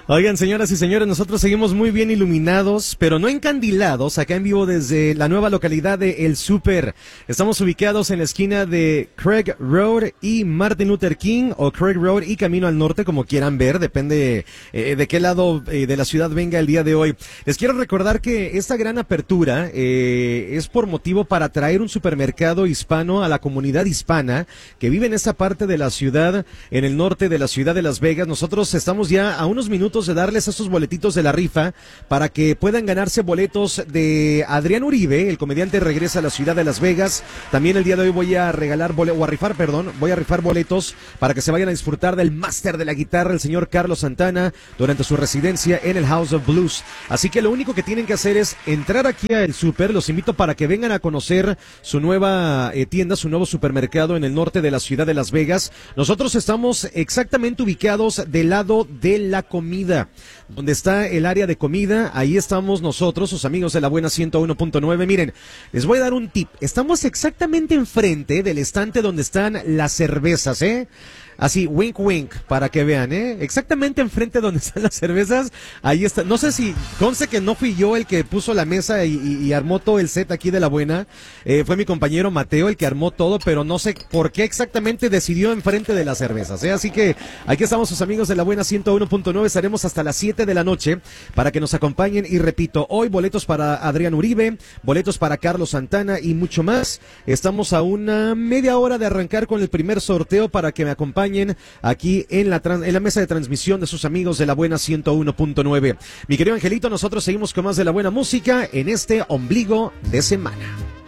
Oigan, señoras y señores, nosotros seguimos muy bien iluminados, pero no encandilados, acá en vivo desde la nueva localidad de El Súper. Estamos ubicados en la esquina de Craig Road y Martin Luther King, o Craig Road y Camino al Norte, como quieran ver, depende de qué lado de la ciudad venga el día de hoy. Les quiero recordar que esta gran apertura es por motivo para traer un supermercado hispano a la comunidad hispana que vive en esta parte de la ciudad, en el norte de la ciudad de Las Vegas. Nosotros estamos ya a unos minutos de darles estos boletitos de la rifa para que puedan ganarse boletos de Adrián Uribe. El comediante regresa a la ciudad de Las Vegas. También el día de hoy voy a rifar boletos para que se vayan a disfrutar del máster de la guitarra, el señor Carlos Santana, durante su residencia en el House of Blues. Así que lo único que tienen que hacer es entrar aquí a El Súper. Los invito para que vengan a conocer su nueva tienda, su nuevo supermercado en el norte de la ciudad de Las Vegas. Nosotros estamos exactamente ubicados del lado de la comida, donde está el área de comida. Ahí estamos nosotros, sus amigos de la buena 101.9. Miren, les voy a dar un tip. Estamos exactamente enfrente del estante donde están las cervezas, Así, wink wink, para que vean, exactamente enfrente donde están las cervezas, ahí está. No sé si, conste que no fui yo el que puso la mesa y armó todo el set aquí de la buena, fue mi compañero Mateo el que armó todo, pero no sé por qué exactamente decidió enfrente de las cervezas, Así que aquí estamos sus amigos de la buena 101.9, estaremos hasta las 7 de la noche para que nos acompañen y repito, hoy boletos para Adrián Uribe, boletos para Carlos Santana y mucho más. Estamos a una media hora de arrancar con el primer sorteo para que me acompañen aquí en la mesa de transmisión de sus amigos de la buena 101.9. Mi querido Angelito, nosotros seguimos con más de la buena música en este ombligo de semana.